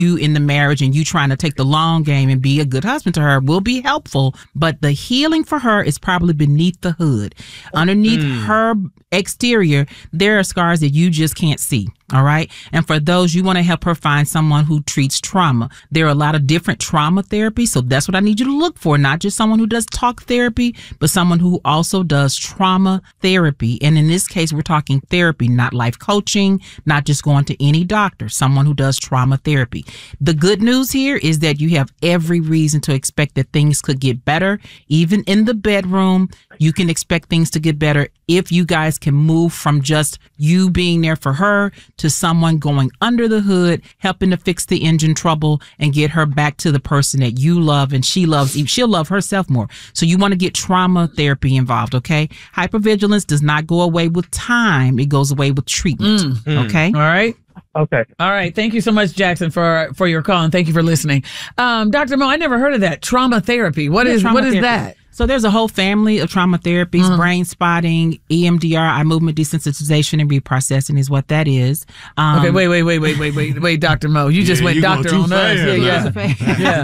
you in the marriage and you trying to take the long game and be a good husband to her will be helpful. But the healing for her is probably beneath the hood. Underneath her exterior, there are scars that you just can't see. All right. And for those, you want to help her find someone who treats trauma. There are a lot of different trauma therapies. So that's what I need you to look for. Not just someone who does talk therapy, but someone who also does trauma therapy. And in this case, we're talking therapy, not life coaching, not just going to any doctor, someone who does trauma therapy. The good news here is that you have every reason to expect that things could get better. Even in the bedroom, you can expect things to get better if you guys can move from just you being there for her to someone going under the hood, helping to fix the engine trouble and get her back to the person that you love and she loves. She'll love herself more. So you want to get trauma therapy involved, okay? Hypervigilance does not go away with time. It goes away with treatment, okay? All right. Okay. All right. Thank you so much, Jackson, for your call, and thank you for listening. Dr. Mo, I never heard of that. Trauma therapy. What is that? So there's a whole family of trauma therapies, brain spotting, EMDR, eye movement desensitization and reprocessing is what that is. Okay, wait, Dr. Mo. You just went doctor on us. Yeah.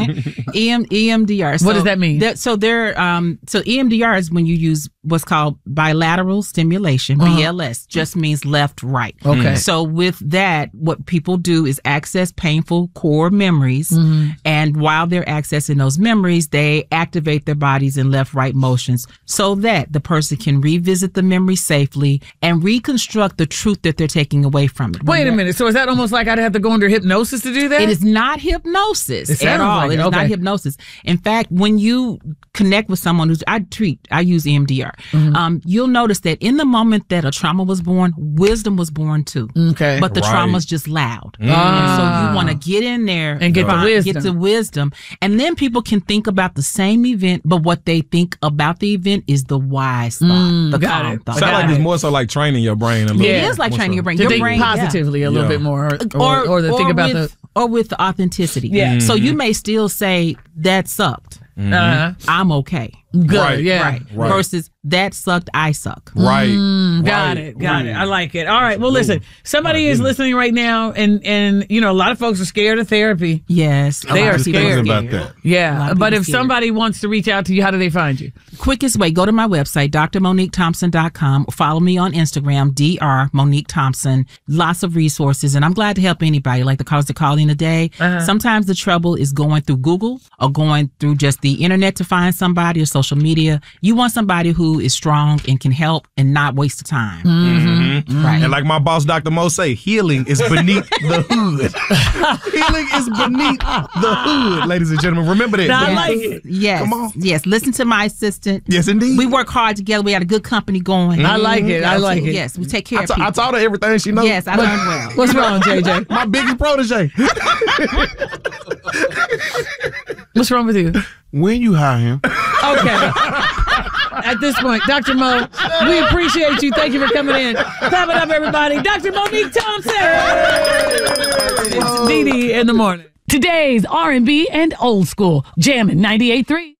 EMDR. What does that mean? So EMDR is when you use what's called bilateral stimulation, BLS, just means left, right. Okay. So with that, what people do is access painful core memories. And while they're accessing those memories, they activate their bodies in left-right motions so that the person can revisit the memory safely and reconstruct the truth that they're taking away from it. Wait a minute. So is that almost like I'd have to go under hypnosis to do that? It is not hypnosis at all. Like it is not hypnosis. In fact, when you connect with someone I use EMDR, you'll notice that in the moment that a trauma was born, wisdom was born too. Okay. But the trauma's just loud. And so you want to get in there and get the wisdom. And then people can think about the same event, but what they think about the event is the wise thought, the calm thought. Sounds like it's more so like training your brain a little bit. It is like training your brain. To think positively a little bit more, or to think about or with the authenticity. Yeah. So you may still say that sucked. I'm okay. Good. Right. Yeah. Right. Versus that sucked, I suck. Right. Got it. I like it. All right. Well, listen, somebody is listening right now, and you know, a lot of folks are scared of therapy. Yes. They are scared about that. Yeah. But if somebody wants to reach out to you, how do they find you? Quickest way, go to my website, drmoniquethompson.com, or follow me on Instagram, Dr. Monique Thompson. Lots of resources, and I'm glad to help anybody, like the callers that call in today. Sometimes the trouble is going through Google or going through just the internet to find somebody or social media. You want somebody who is strong and can help and not waste the time. Right. And like my boss, Dr. Mo, say, healing is beneath the hood. Healing is beneath the hood, ladies and gentlemen. Remember that. I like it. Yes. Come on. Yes. Listen to my assistant. Yes, indeed. We work hard together. We got a good company going. I like it. I like it. Yes. We take care of people. I taught her everything she knows. Yes, I learned well. What's wrong, JJ? My biggest protege. What's wrong with you? When you hire him. Okay. At this point, Dr. Mo, we appreciate you. Thank you for coming in. Clap it up, everybody. Dr. Monique Thompson. It's Dee Dee in the morning. Today's R&B and old school. Jammin' 98.3.